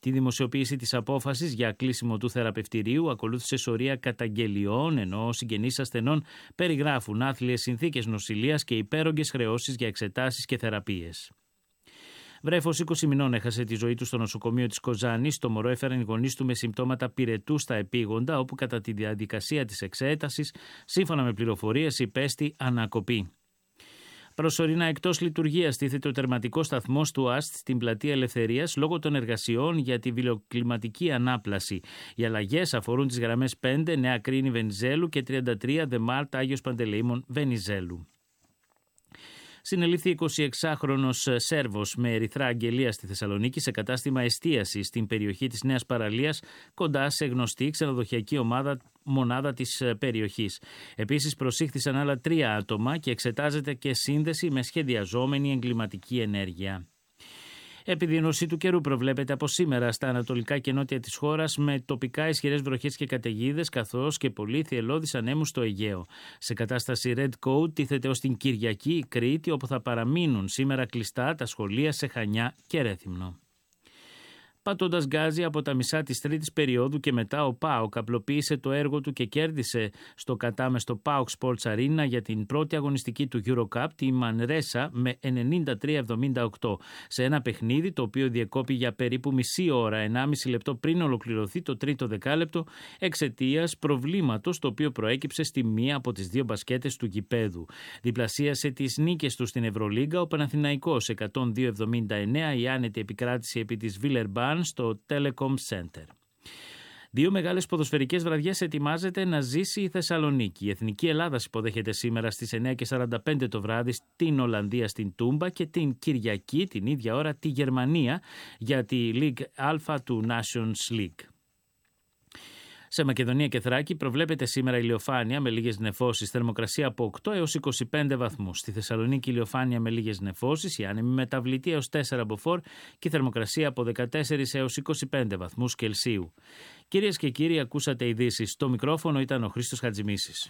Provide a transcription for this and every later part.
Τη δημοσιοποίηση της απόφασης για κλείσιμο του θεραπευτηρίου ακολούθησε σωρία καταγγελιών, ενώ συγγενείς ασθενών περιγράφουν άθλιες συνθήκες νοσηλείας και υπέρογγες χρεώσεις για εξετάσεις και θεραπείες. Βρέφος 20 μηνών έχασε τη ζωή του στο νοσοκομείο της Κοζάνης. Το μωρό έφεραν οι γονείς του με συμπτώματα πυρετού στα επίγοντα, όπου κατά τη διαδικασία της εξέτασης, σύμφωνα με πληροφορίες, υπέστη ανακοπή. Προσωρινά εκτός λειτουργίας τίθεται ο τερματικός σταθμός του ΑΣΤ στην Πλατεία Ελευθερίας λόγω των εργασιών για τη βιλοκλιματική ανάπλαση. Οι αλλαγές αφορούν τις γραμμές 5 Νέα Κρίνη Βενιζέλου και 33 Δεμάρτ Άγιος Παντελεήμων Βενιζέλου. Συνελήφθη 26χρονος Σέρβος με ερυθρά αγγελία στη Θεσσαλονίκη σε κατάστημα εστίασης στην περιοχή της Νέας Παραλίας, κοντά σε γνωστή ξενοδοχειακή μονάδα της περιοχής. Επίσης προσήχθησαν άλλα 3 άτομα και εξετάζεται και σύνδεση με σχεδιαζόμενη εγκληματική ενέργεια. Επιδείνωση του καιρού προβλέπεται από σήμερα στα ανατολικά και νότια της χώρας, με τοπικά ισχυρές βροχές και καταιγίδες, καθώς και πολύ θυελλώδεις ανέμους στο Αιγαίο. Σε κατάσταση red code τίθεται ως την Κυριακή η Κρήτη, όπου θα παραμείνουν σήμερα κλειστά τα σχολεία σε Χανιά και Ρέθυμνο. Πατώντας γκάζι από τα μισά της τρίτης περίοδου και μετά, ο ΠΑΟΚ απλοποίησε το έργο του και κέρδισε στο κατάμεστο ΠΑΟΚ Sports Arena για την πρώτη αγωνιστική του EuroCup τη Μανρέσα με 93-78 σε ένα παιχνίδι το οποίο διεκόπη για περίπου μισή ώρα, 1,5 λεπτό πριν ολοκληρωθεί το τρίτο δεκάλεπτο, εξαιτίας προβλήματος το οποίο προέκυψε στη μία από τις 2 μπασκέτες του γηπέδου. Διπλασίασε τις νίκες του στην Ευρωλίγκα ο Παναθηναϊκός 102-79, η άνετη επικράτηση επί της Βίλερμπαν στο Telecom Center. 2 μεγάλες ποδοσφαιρικές βραδιές ετοιμάζεται να ζήσει η Θεσσαλονίκη. Η Εθνική Ελλάδας υποδέχεται σήμερα στις 9:45 το βράδυ στην Ολλανδία στην Τούμπα και την Κυριακή την ίδια ώρα τη Γερμανία για τη Ligue Α του Nations League. Σε Μακεδονία και Θράκη προβλέπεται σήμερα ηλιοφάνεια με λίγες νεφώσεις, θερμοκρασία από 8 έως 25 βαθμούς. Στη Θεσσαλονίκη ηλιοφάνεια με λίγες νεφώσεις, η άνεμη μεταβλητή έως 4 μποφόρ και η θερμοκρασία από 14 έως 25 βαθμούς Κελσίου. Κυρίες και κύριοι, ακούσατε ειδήσεις. Στο μικρόφωνο ήταν ο Χρήστος Χατζημίσης.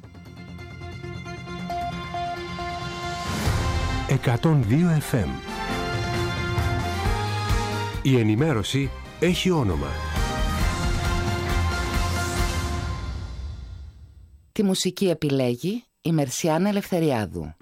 102 FM. Η ενημέρωση έχει όνομα. Τη μουσική επιλέγει η Μερσιάνα Ελευθεριάδου.